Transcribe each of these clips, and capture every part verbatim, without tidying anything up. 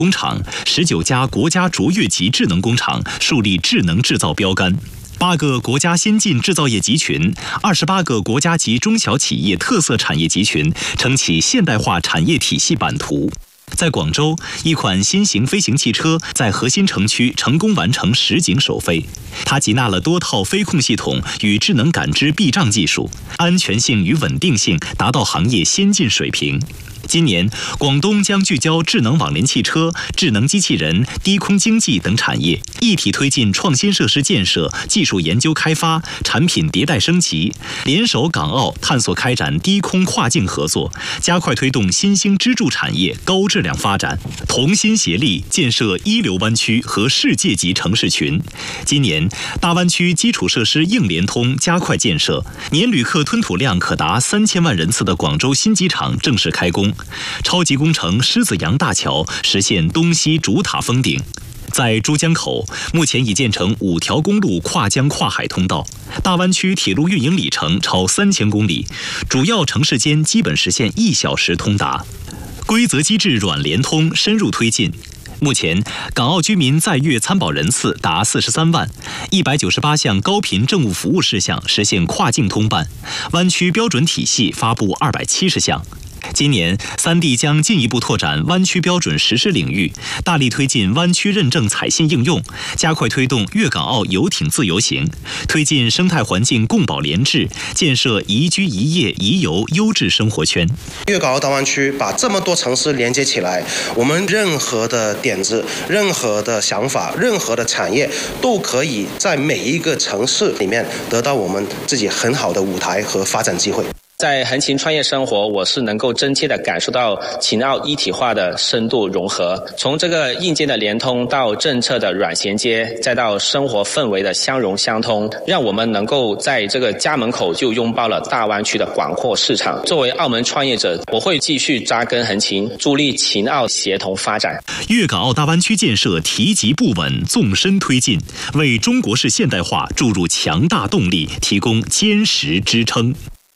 工厂，十九家国家卓越级智能工厂树立智能制造标杆，八个国家先进制造业集群，二十八个国家级中小企业特色产业集群撑起现代化产业体系版图。在广州，一款新型飞行汽车在核心城区成功完成实景首飞。它集纳了多套飞控系统与智能感知避障技术，安全性与稳定性达到行业先进水平。今年，广东将聚焦智能网联汽车、智能机器人、低空经济等产业，一体推进创新设施建设、技术研究开发、产品迭代升级，联手港澳探索开展低空跨境合作，加快推动新兴支柱产业高质量发展，同心协力建设一流湾区和世界级城市群。今年，大湾区基础设施硬联通加快建设，年旅客吞吐量可达三千万人次的广州新机场正式开工。超级工程狮子洋大桥实现东西主塔封顶。在珠江口，目前已建成五条公路跨江跨海通道，大湾区铁路运营里程超三千公里，主要城市间基本实现一小时通达。规则机制软联通深入推进。目前，港澳居民在粤参保人次达四十三万，一百九十八项高频政务服务事项实现跨境通办，湾区标准体系发布二百七十项。今年，三地将进一步拓展湾区标准实施领域，大力推进湾区认证采信应用，加快推动粤港澳游艇自由行，推进生态环境共保联治，建设宜居宜业宜游优质生活圈。 粤港澳大湾区把这么多城市连接起来，我们任何的点子、任何的想法、任何的产业，都可以在每一个城市里面得到我们自己很好的舞台和发展机会。 在横琴创业生活，我是能够真切地感受到秦澳一体化的深度融合，从这个硬件的联通到政策的软衔接，再到生活氛围的相融相通，让我们能够在这个家门口就拥抱了大湾区的广阔市场。作为澳门创业者，我会继续扎根横琴，助力秦澳协同发展。 粤港澳大湾区建设提及不稳，纵深推进，为中国式现代化注入强大动力，提供坚实支撑。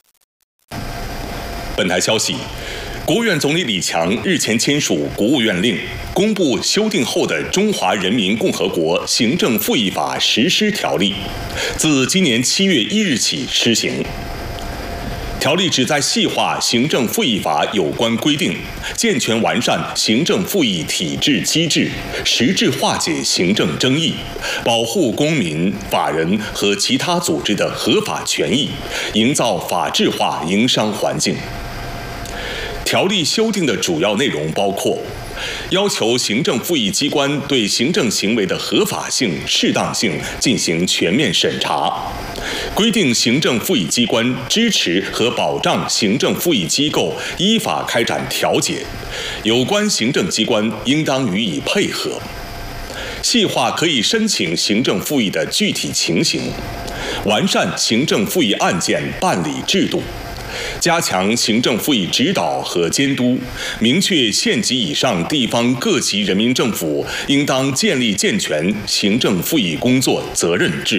本台消息，国务院总理李强日前签署国务院令，公布修订后的《中华人民共和国行政复议法》实施条例，自今年七月一日起施行。条例旨在细化行政复议法有关规定，健全完善行政复议体制机制，实质化解行政争议，保护公民、法人和其他组织的合法权益，营造法治化营商环境。条例修订的主要内容包括：要求行政复议机关对行政行为的合法性、适当性进行全面审查；规定行政复议机关支持和保障行政复议机构依法开展调解，有关行政机关应当予以配合；细化可以申请行政复议的具体情形；完善行政复议案件办理制度；加强行政复议指导和监督，明确县级以上地方各级人民政府应当建立健全行政复议工作责任制。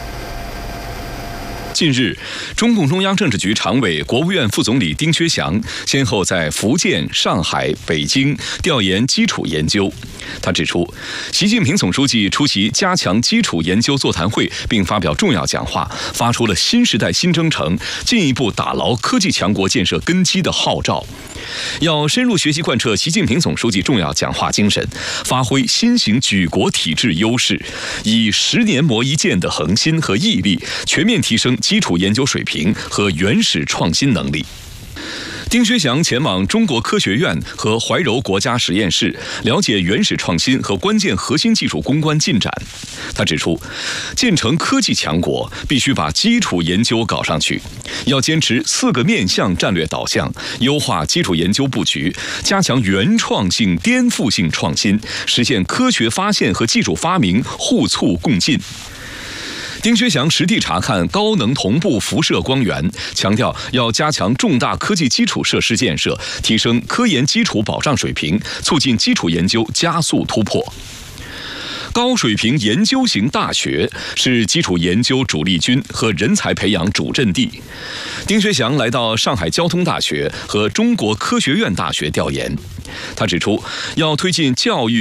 近日，中共中央政治局常委、国务院副总理丁薛祥先后在福建、上海、北京调研基础研究。他指出，习近平总书记出席加强基础研究座谈会并发表重要讲话，发出了新时代新征程、进一步打牢科技强国建设根基的号召。要深入学习贯彻习近平总书记重要讲话精神，发挥新型举国体制优势，以十年磨一剑的恒心和毅力，全面提升基础研究水平和原始创新能力。丁薛祥前往中国科学院和怀柔国家实验室，了解原始创新和关键核心技术攻关进展。他指出，建成科技强国必须把基础研究搞上去，要坚持四个面向战略导向，优化基础研究布局，加强原创性、颠覆性创新，实现科学发现和技术发明互促共进。丁薛祥实地查看高能同步辐射光源，强调要加强重大科技基础设施建设，提升科研基础保障水平，促进基础研究加速突破。 高水平研究型大学是基础研究主力军和人才培养主阵地。丁学祥来到上海交通大学和中国科学院大学调研，他指出，要推进教育